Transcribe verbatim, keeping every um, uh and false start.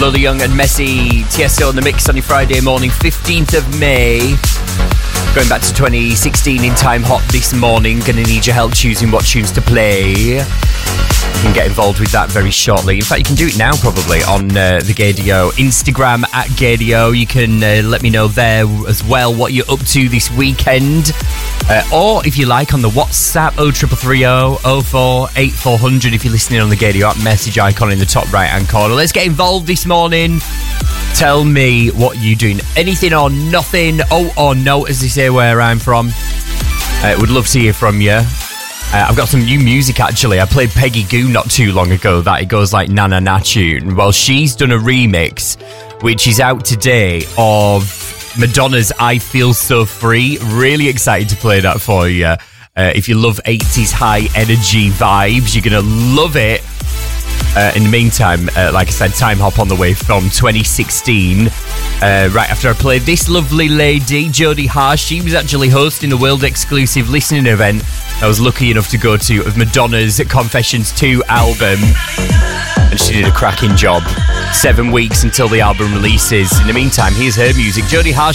Lola Young and Messi, Tiesto in the mix on your Friday morning, fifteenth of May. Going back to twenty sixteen in Time Hop this morning. Gonna need your help choosing what tunes to play. You can get involved with that very shortly. In fact, you can do it now probably on uh, the Gaydio Instagram at Gaydio. You can uh, let me know there as well what you're up to this weekend. Uh, or if you like on the WhatsApp oh three three three oh oh four eight four hundred if you're listening on the Gaydio app, message icon in the top right hand corner. Let's get involved this morning. Tell me what you're doing. Anything or nothing, oh or no, as they say where I'm from. I uh, would love to hear from you. Uh, I've got some new music actually. I played Peggy Goo not too long ago that it goes like Na Na Na tune. Well, she's done a remix which is out today of Madonna's I Feel So Free. Really excited to play that for you. Uh, if you love eighties high energy vibes, you're going to love it. Uh, in the meantime, uh, like I said, Time Hop on the way from twenty sixteen. Uh, right after I played this lovely lady, Jodie Harsh, she was actually hosting the world exclusive listening event I was lucky enough to go to of Madonna's Confessions two album. And she did a cracking job. Seven weeks until the album releases. In the meantime, here's her music. Jodie Harsh.